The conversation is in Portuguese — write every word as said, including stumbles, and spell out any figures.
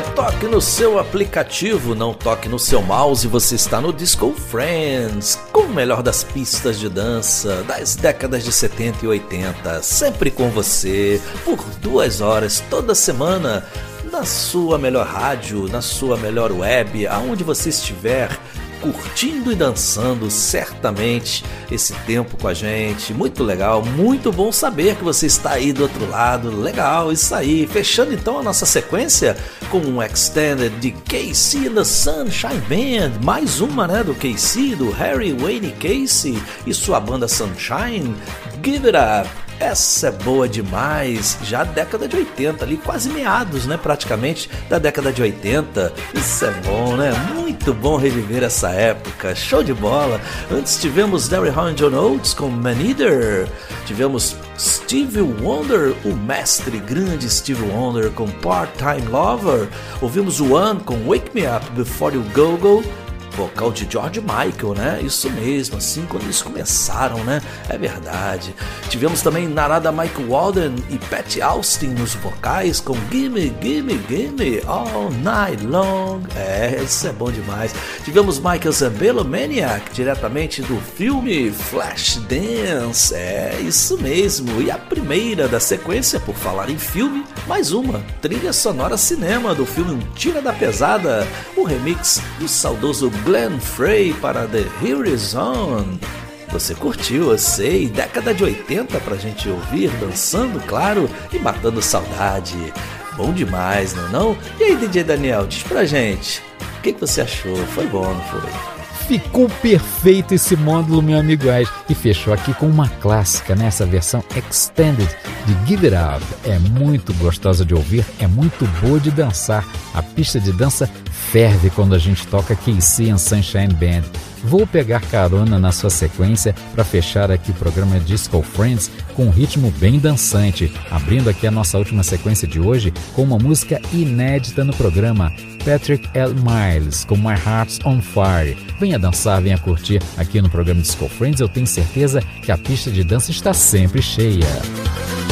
toque no seu aplicativo, não toque no seu mouse, você está no Disco Friends, com o melhor das pistas de dança das décadas de setenta e oitenta, sempre com você, por duas horas toda semana, na sua melhor rádio, na sua melhor web, aonde você estiver, curtindo e dançando certamente esse tempo com a gente. Muito legal, muito bom saber que você está aí do outro lado. Legal, isso aí. Fechando então a nossa sequência com um extended de K C and the Sunshine Band, mais uma, né, do K C, do Harry Wayne Casey e sua banda Sunshine. Give It Up. Essa é boa demais, já década de oitenta ali, quase meados, né, praticamente, da década de oitenta. Isso é bom, né? Muito bom reviver essa época, show de bola. Antes tivemos Derry Hall and John Oates com Man Eater, tivemos Stevie Wonder, o mestre grande Stevie Wonder com Part-Time Lover, ouvimos One com Wake Me Up Before You Go Go, vocal de George Michael, né? Isso mesmo, assim, quando eles começaram, né? É verdade. Tivemos também Narada Mike Walden e Pat Austin nos vocais com Gimme, Gimme, Gimme All Night Long. É, isso é bom demais. Tivemos Michael Zambello, Maniac, diretamente do filme Flashdance. É, isso mesmo. E a primeira da sequência, por falar em filme, mais uma, trilha sonora cinema do filme Um Tira da Pesada, o remix do saudoso Glenn Frey para The Horizon. Você curtiu, eu sei, década de oitenta pra gente ouvir, dançando, claro, e matando saudade. Bom demais, não é não? E aí, D J Daniel, diz pra gente, o que, que você achou? Foi bom, não foi? Ficou perfeito esse módulo, meu amigo Ais, e fechou aqui com uma clássica, nessa versão extended de Give It Up. É muito gostosa de ouvir, é muito boa de dançar. A pista de dança ferve quando a gente toca K C and Sunshine Band. Vou pegar carona na sua sequência para fechar aqui o programa Disco Friends com um ritmo bem dançante, abrindo aqui a nossa última sequência de hoje com uma música inédita no programa, Patrick L. Miles com My Heart's on Fire. Venha dançar, venha curtir aqui no programa Disco Friends, eu tenho certeza que a pista de dança está sempre cheia.